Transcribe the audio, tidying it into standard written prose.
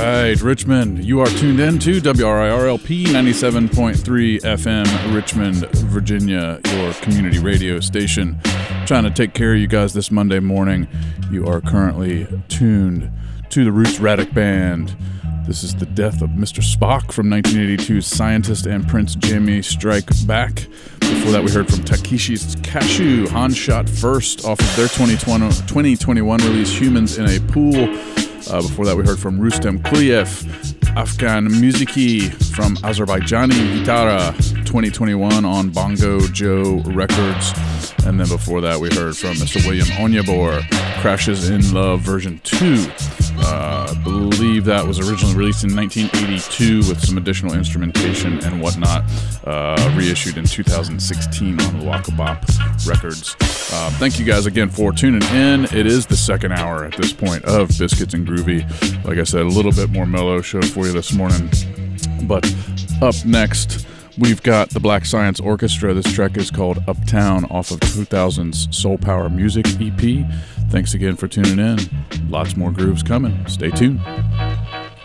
right, Richmond, you are tuned in to WRIRLP 97.3 FM, Richmond, Virginia, your community radio station. Trying to take care of you guys this Monday morning. You are currently tuned to the Roots Radic Band. This is the death of Mr. Spock from 1982's Scientist and Prince Jamie Strike Back. Before that, we heard from Takeshi's Cashew, Han Shot First, off of their 2021 release, Humans in a Pool. Before that, we heard from Rustem Kuliyev, Afghan Musiki from Azerbaijani Gitara, 2021 on Bongo Joe Records. And then before that, we heard from Mr. William Onyebor, Crashes in Love version 2. I believe that was originally released in 1982 with some additional instrumentation and whatnot, reissued in 2016 on Waka Bop Records. Thank you guys again for tuning in. It is the second hour at this point of Biscuits and Groovy. Like I said, a little bit more mellow show for you this morning. But up next, we've got the Black Science Orchestra. This track is called Uptown off of 2000's Soul Power Music EP. Thanks again for tuning in. Lots more grooves coming. Stay tuned.